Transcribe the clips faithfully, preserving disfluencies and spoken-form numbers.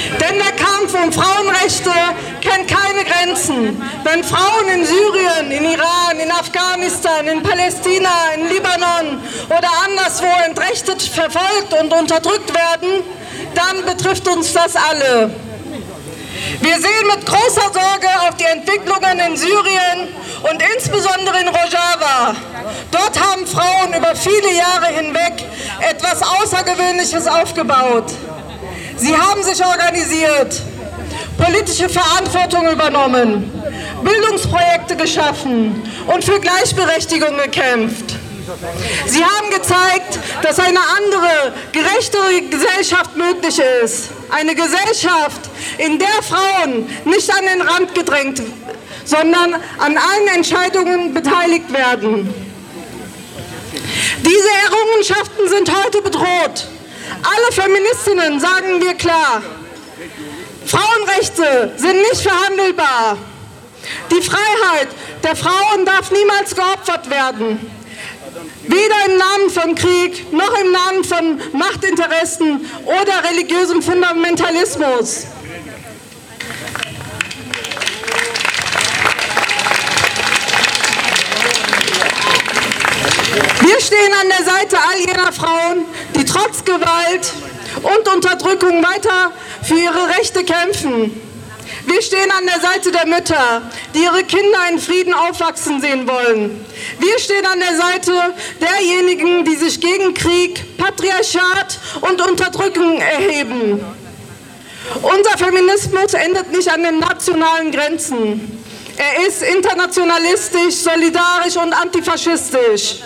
Denn der Kampf um Frauenrechte kennt keine Grenzen. Wenn Frauen in Syrien, in Iran, in Afghanistan, in Palästina, in Libanon oder anderswo entrechtet, verfolgt und unterdrückt werden, dann betrifft uns das alle. Wir sehen mit großer Sorge auf die Entwicklungen in Syrien und insbesondere in Rojava. Dort haben Frauen über viele Jahre hinweg etwas Außergewöhnliches aufgebaut. Sie haben sich organisiert, politische Verantwortung übernommen, Bildungsprojekte geschaffen und für Gleichberechtigung gekämpft. Sie haben gezeigt, dass eine andere, gerechtere Gesellschaft möglich ist. Eine Gesellschaft, in der Frauen nicht an den Rand gedrängt, sondern an allen Entscheidungen beteiligt werden. Diese Errungenschaften sind heute bedroht. Alle Feministinnen sagen wir klar, Frauenrechte sind nicht verhandelbar. Die Freiheit der Frauen darf niemals geopfert werden. Weder im Namen von Krieg, noch im Namen von Machtinteressen oder religiösem Fundamentalismus. Wir stehen an der Seite all jener Frauen, die trotz Gewalt und Unterdrückung weiter für ihre Rechte kämpfen. Wir stehen an der Seite der Mütter, die ihre Kinder in Frieden aufwachsen sehen wollen. Wir stehen an der Seite derjenigen, die sich gegen Krieg, Patriarchat und Unterdrückung erheben. Unser Feminismus endet nicht an den nationalen Grenzen. Er ist internationalistisch, solidarisch und antifaschistisch.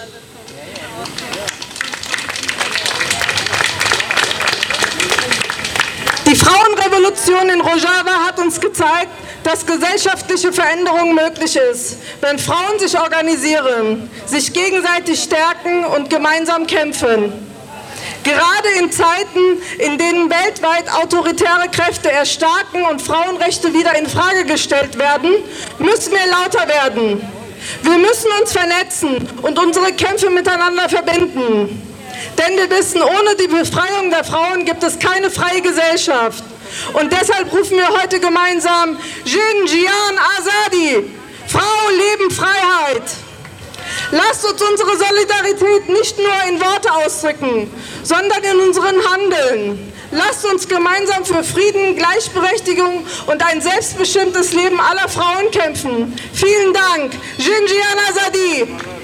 Die Frauenrevolution in Rojava hat uns gezeigt, dass gesellschaftliche Veränderung möglich ist, wenn Frauen sich organisieren, sich gegenseitig stärken und gemeinsam kämpfen. Gerade in Zeiten, in denen weltweit autoritäre Kräfte erstarken und Frauenrechte wieder in Frage gestellt werden, müssen wir lauter werden. Wir müssen uns vernetzen und unsere Kämpfe miteinander verbinden. Denn wir wissen, ohne die Befreiung der Frauen gibt es keine freie Gesellschaft. Und deshalb rufen wir heute gemeinsam Jin, Jian, Azadi, Frau, Leben, Freiheit. Lasst uns unsere Solidarität nicht nur in Worte ausdrücken, sondern in unseren Handeln. Lasst uns gemeinsam für Frieden, Gleichberechtigung und ein selbstbestimmtes Leben aller Frauen kämpfen. Vielen Dank. Jin, Jian, Azadi.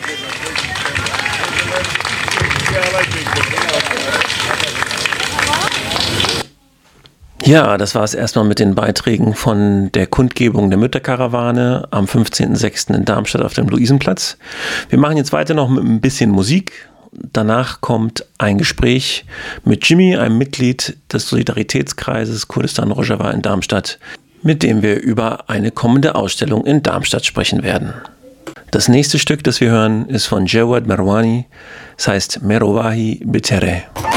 Ja, das war es erstmal mit den Beiträgen von der Kundgebung der Mütterkarawane am fünfzehnten sechsten in Darmstadt auf dem Luisenplatz. Wir machen jetzt weiter noch mit ein bisschen Musik. Danach kommt ein Gespräch mit Jimmy, einem Mitglied des Solidaritätskreises Kurdistan Rojava in Darmstadt, mit dem wir über eine kommende Ausstellung in Darmstadt sprechen werden. Das nächste Stück, das wir hören, ist von Jawad Marwani. Es heißt Merowahi Bitere.